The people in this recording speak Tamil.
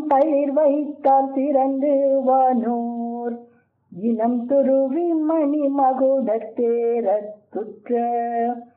களிர் வைத்தால் திறந்து வானோர் இனம் துருவி மணி மகுடத்தேரத்துற்ற